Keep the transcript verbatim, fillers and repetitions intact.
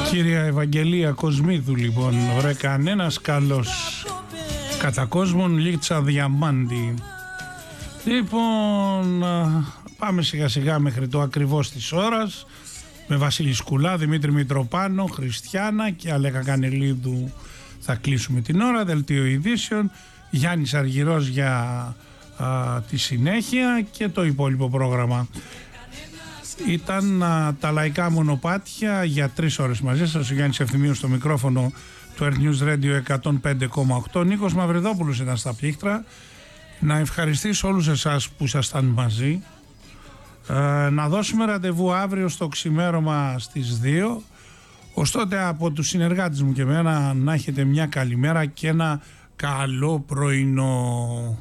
Κυρία Ευαγγελία Κοσμίδου, λοιπόν, ρε κανένας καλός κατά κόσμον Λίτσα Διαμάντη. Λοιπόν, πάμε σιγά σιγά μέχρι το ακριβώς της ώρας με Βασίλη Σκουλά, Δημήτρη Μητροπάνο, Χριστιάνα και Αλέκα Κανελίδου. Θα κλείσουμε την ώρα, δελτίο ειδήσεων, Γιάννης Αργυρός για α, τη συνέχεια και το υπόλοιπο πρόγραμμα. Ήταν α, τα λαϊκά μονοπάτια για τρεις ώρες μαζί σας. Ο Γιάννης Ευθυμίου στο μικρόφωνο του Earth News Radio εκατόν πέντε κόμμα οκτώ. Νίκος Μαυριδόπουλος ήταν στα πλήκτρα. Να ευχαριστήσω όλους εσάς που ήσασταν μαζί. Ε, να δώσουμε ραντεβού αύριο στο ξημέρωμα στις δύο. Ως τότε από τους συνεργάτες μου και εμένα να έχετε μια καλημέρα και ένα καλό πρωινό.